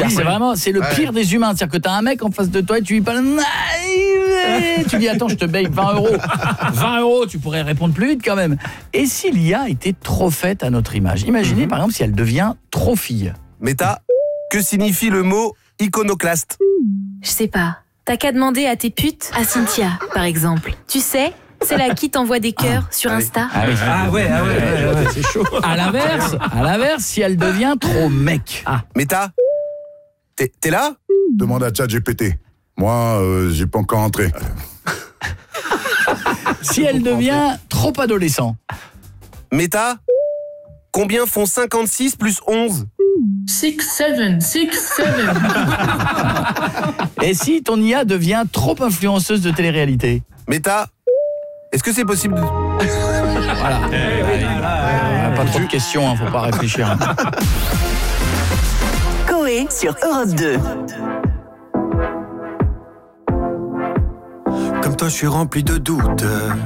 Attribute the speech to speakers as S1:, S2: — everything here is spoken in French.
S1: C'est le pire des humains. C'est-à-dire que t'as un mec en face de toi et tu lui parles. Tu dis attends, je te paye 20 €. 20 €, tu pourrais répondre plus vite quand même. Et si l'IA était trop faite à notre image? Imaginez par exemple si elle devient trop fille.
S2: Méta, que signifie le mot iconoclaste?
S3: Je sais pas. T'as qu'à demander à tes putes, à Cynthia, par exemple. Tu sais, c'est là qui t'envoie des cœurs sur Insta.
S4: Ah ouais, c'est chaud.
S1: À l'inverse, si elle devient trop mec.
S2: Méta, t'es là?
S5: Demande à ChatGPT. Moi, j'ai pas encore entré.
S1: Si elle devient trop adolescent.
S2: Méta, combien font 56 plus 11?
S6: 6, 7, 6, 7.
S1: Et si ton IA devient trop influenceuse de télé-réalité?
S2: Méta, est-ce que c'est possible?
S1: Voilà. Pas trop de questions, faut pas réfléchir.
S7: Coé sur Europe 2.
S8: Comme toi, je suis rempli de doutes.